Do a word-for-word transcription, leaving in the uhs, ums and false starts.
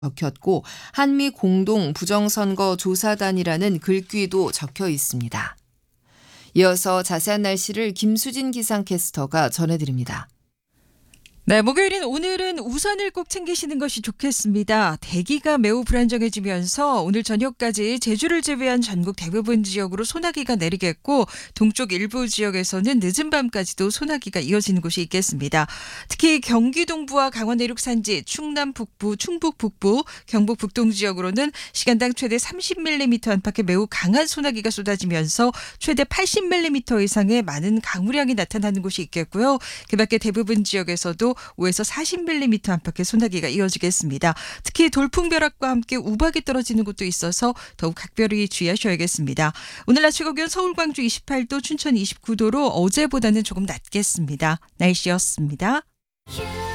적혔고 한미 공동 부정선거 조사단이라는 글귀도 적혀 있습니다. 이어서 자세한 날씨를 김수진 기상캐스터가 전해드립니다. 네, 목요일인 오늘은 우산을 꼭 챙기시는 것이 좋겠습니다. 대기가 매우 불안정해지면서 오늘 저녁까지 제주를 제외한 전국 대부분 지역으로 소나기가 내리겠고 동쪽 일부 지역에서는 늦은 밤까지도 소나기가 이어지는 곳이 있겠습니다. 특히 경기 동부와 강원 내륙 산지, 충남 북부, 충북 북부, 경북 북동 지역으로는 시간당 최대 삼십 밀리미터 안팎의 매우 강한 소나기가 쏟아지면서 최대 팔십 밀리미터 이상의 많은 강우량이 나타나는 곳이 있겠고요. 그 밖에 대부분 지역에서도 오에서 사십 밀리미터 안팎의 소나기가 이어지겠습니다. 특히 돌풍벼락과 함께 우박이 떨어지는 곳도 있어서 더욱 각별히 주의하셔야겠습니다. 오늘 낮 최고 기온 서울, 광주 이십팔 도, 춘천 이십구 도로 어제보다는 조금 낮겠습니다. 날씨였습니다.